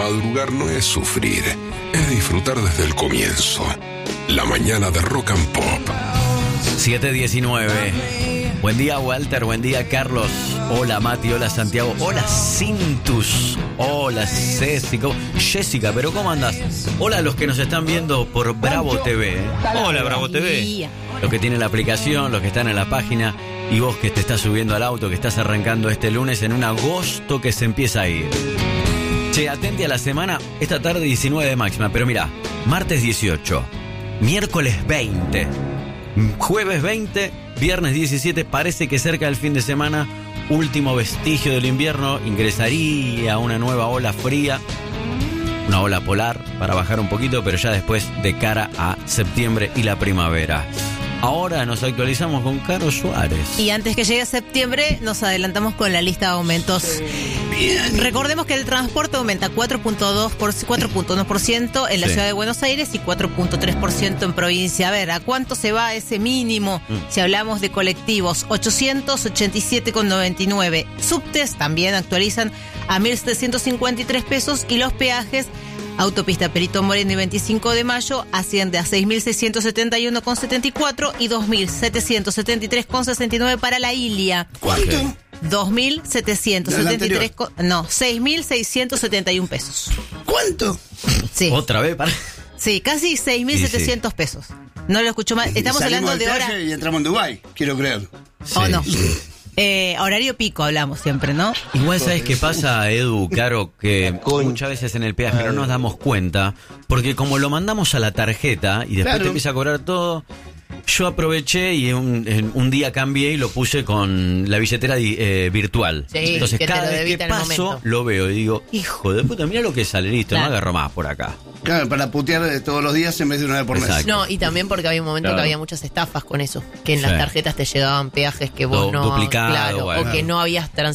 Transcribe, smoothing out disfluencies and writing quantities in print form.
Madrugar no es sufrir, es disfrutar desde el comienzo. La mañana de Rock and Pop. 7:19. Buen día, Walter. Buen día, Carlos. Hola, Mati. Hola, Santiago. Hola, Cintus. Hola, Jessica. ¿Pero cómo andás? Hola a los que nos están viendo por Bravo TV. Hola, Bravo TV. Los que tienen la aplicación, los que están en la página. Y vos que te estás subiendo al auto, que estás arrancando este lunes en un agosto que se empieza a ir. Che, atente a la semana. Esta tarde 19 de máxima. Pero mirá, martes 18. Miércoles 20. Jueves 20. Viernes 17, parece que cerca del fin de semana, último vestigio del invierno, ingresaría una nueva ola fría, una ola polar para bajar un poquito, pero ya después de cara a septiembre y la primavera. Ahora nos actualizamos con Caro Suárez. Y antes que llegue septiembre, nos adelantamos con la lista de aumentos. Bien. Recordemos que el transporte aumenta 4.1% en la ciudad de Buenos Aires y 4.3% en provincia. A ver, ¿a cuánto se va ese mínimo? Si hablamos de colectivos, 887,99. Subtes también actualizan a 1.753 pesos y los peajes, autopista Perito Moreno y 25 de Mayo, asciende a 6.671,74 y 2.773,69 para la Ilia. ¿Cuánto? 2.773, 6.671 pesos. ¿Cuánto? Sí. ¿Otra vez? Sí, casi 6.700 pesos. No lo escucho más. Estamos hablando de hora. Y entramos en Dubái, quiero creer. Sí. ¿O no? Horario pico hablamos siempre, ¿no? Igual sabes qué pasa, Edu, Caro, que muchas veces en el peaje no nos damos cuenta, porque como lo mandamos a la tarjeta y después te empieza a cobrar todo, yo aproveché y un día cambié y lo puse con la billetera virtual. Sí, entonces que cada vez que paso lo veo y digo, hijo de puta, mira lo que sale, listo, no agarro más por acá. Claro, para putear todos los días en vez de una vez por mes. No, y también porque había un momento que había muchas estafas con eso, que en las tarjetas te llegaban peajes que vos no... Duplicado, claro, o que no habías